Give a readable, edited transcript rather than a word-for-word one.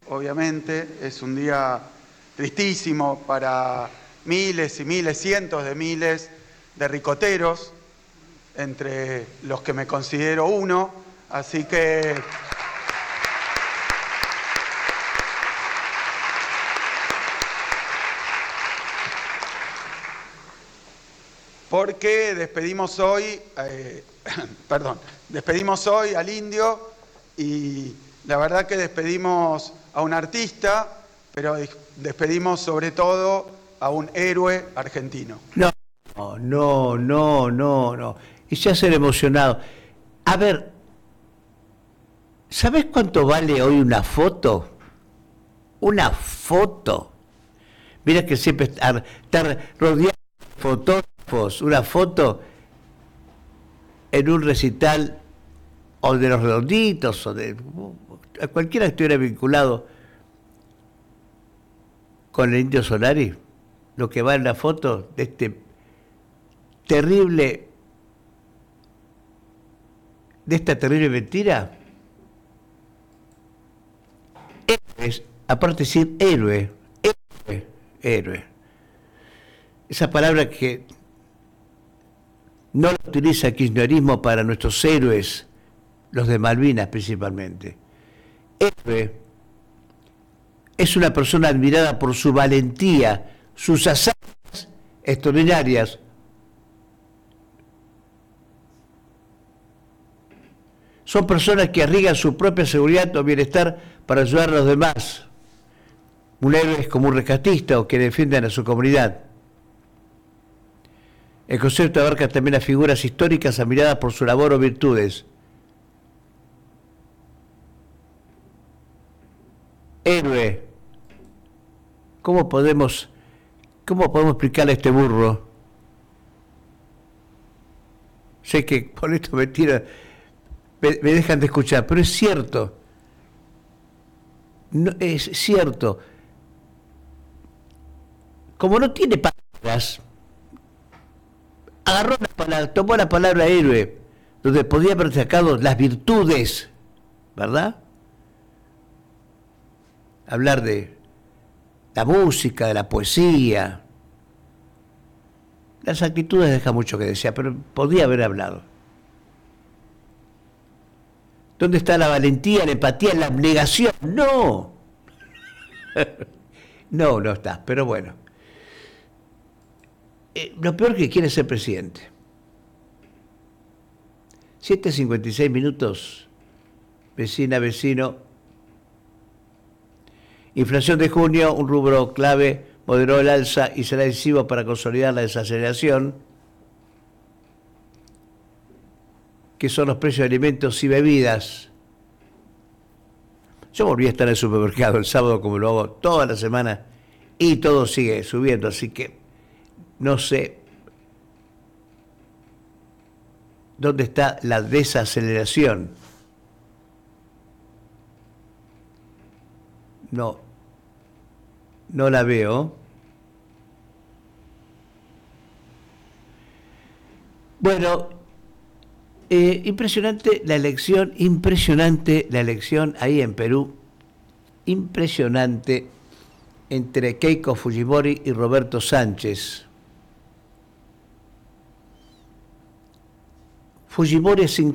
obviamente, es un día tristísimo para miles y miles, cientos de miles de ricoteros, entre los que me considero uno, así que... Porque despedimos hoy, despedimos hoy al Indio y la verdad que despedimos a un artista, pero despedimos sobre todo a un héroe argentino. No. Y se hacen emocionados. A ver, ¿sabés cuánto vale hoy una foto? Una foto. Mira que siempre está rodeado de fotógrafos. Una foto en un recital o de Los Redonditos o de cualquiera que estuviera vinculado con el Indio Solari, lo que va en la foto de este terrible, de esta terrible mentira. Héroes, aparte de decir héroe. Esa palabra que no la utiliza el kirchnerismo para nuestros héroes, los de Malvinas principalmente. Héroe es una persona admirada por su valentía, sus hazañas extraordinarias. Son personas que arriesgan su propia seguridad o bienestar para ayudar a los demás. Un héroe es como un rescatista o que defienden a su comunidad. El concepto abarca también a figuras históricas admiradas por su labor o virtudes. Héroe. ¿Cómo podemos explicarle a este burro? Sé que por esto me dejan de escuchar, pero es cierto. No, es cierto. Como no tiene palabras, agarró la palabra, tomó la palabra héroe, donde podía haber sacado las virtudes, ¿verdad? Hablar de la música, de la poesía. Las actitudes dejan mucho que desear, pero podía haber hablado. ¿Dónde está la valentía, la empatía, la abnegación? No. No está, pero bueno. Lo peor que quiere es ser presidente. 7:56 vecina, vecino. Inflación de junio, un rubro clave, moderó el alza y será decisivo para consolidar la desaceleración, que son los precios de alimentos y bebidas. Yo volví a estar en el supermercado el sábado como lo hago toda la semana y todo sigue subiendo, así que no sé dónde está la desaceleración. No la veo. Bueno, impresionante la elección ahí en Perú, impresionante entre Keiko Fujimori y Roberto Sánchez. Fujimori es